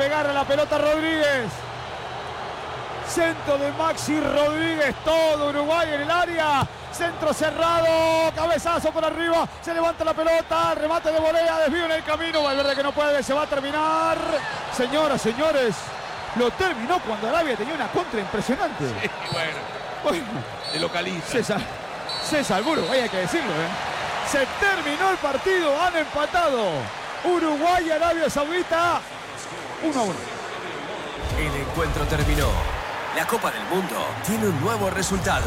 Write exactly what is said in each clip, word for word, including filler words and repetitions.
pegar a la pelota Rodríguez. Centro de Maxi Rodríguez, todo Uruguay en el área. Centro cerrado, cabezazo por arriba, se levanta la pelota, remate de volea, desvío en el camino, Valverde que no puede, se va a terminar. Señoras, señores, lo terminó cuando Arabia tenía una contra impresionante. Sí, bueno, bueno, de localiza. César, César, Uruguay hay que decirlo, ¿eh? Se terminó el partido, han empatado Uruguay y Arabia Saudita uno a uno. El encuentro terminó. La Copa del Mundo tiene un nuevo resultado.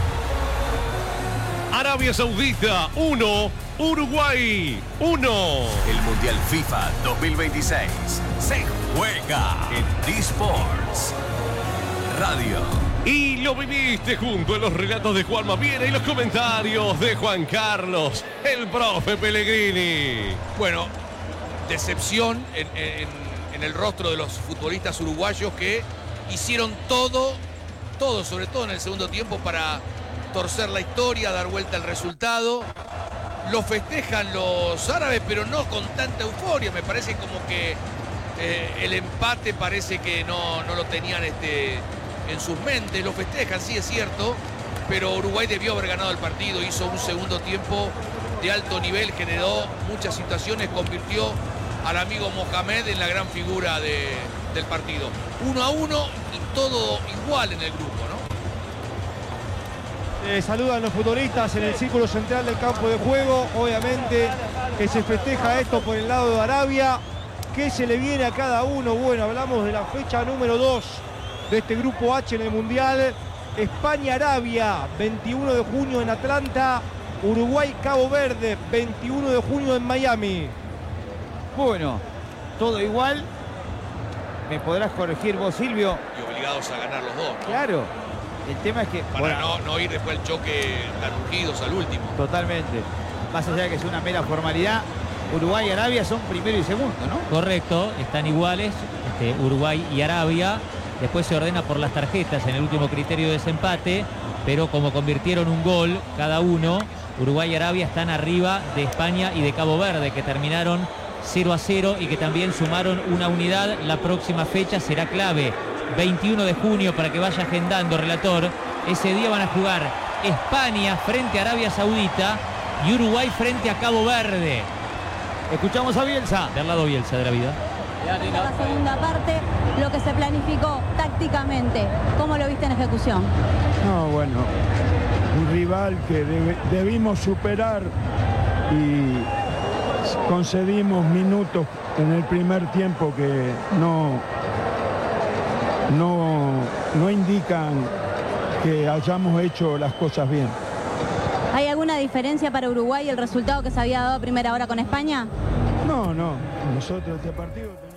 Arabia Saudita uno, Uruguay uno. El Mundial FIFA dos mil veintiséis se juega en D-Sports Radio. Y lo viviste junto a los relatos de Juan Maviera y los comentarios de Juan Carlos, el profe Pellegrini. Bueno, decepción en, en, en el rostro de los futbolistas uruguayos que hicieron todo, todo, sobre todo en el segundo tiempo, para torcer la historia, dar vuelta al resultado. Lo festejan los árabes, pero no con tanta euforia. Me parece como que eh, el empate parece que no, no lo tenían este, en sus mentes. Lo festejan, sí es cierto, pero Uruguay debió haber ganado el partido. Hizo un segundo tiempo de alto nivel, generó muchas situaciones, convirtió al amigo Mohamed en la gran figura de, del partido. Uno a uno y todo igual en el grupo, ¿no? Eh, saludan los futbolistas en el círculo central del campo de juego. Obviamente que se festeja esto por el lado de Arabia. ¿Qué se le viene a cada uno? Bueno, hablamos de la fecha número dos de este grupo H en el Mundial. España-Arabia, veintiuno de junio en Atlanta. Uruguay-Cabo Verde, veintiuno de junio en Miami. Bueno, todo igual. Me podrás corregir vos, Silvio. Y obligados a ganar los dos, ¿no? Claro. El tema es que... Para bueno, no, no ir después al choque tan ungidos al último. Totalmente. Más allá de que es una mera formalidad, Uruguay y Arabia son primero y segundo, ¿no? Correcto, están iguales, este, Uruguay y Arabia. Después se ordena por las tarjetas en el último criterio de desempate, pero como convirtieron un gol cada uno, Uruguay y Arabia están arriba de España y de Cabo Verde, que terminaron cero a cero y que también sumaron una unidad. La próxima fecha será clave, veintiuno de junio, para que vaya agendando, relator. Ese día van a jugar España frente a Arabia Saudita y Uruguay frente a Cabo Verde. Escuchamos a Bielsa. Del lado Bielsa de la vida. La segunda parte, lo que se planificó tácticamente, ¿cómo lo viste en ejecución? No, bueno, un rival que debe, debimos superar y concedimos minutos en el primer tiempo que no, no, no indican que hayamos hecho las cosas bien. ¿Hay alguna diferencia para Uruguay el resultado que se había dado a primera hora con España? No, no, nosotros este partido...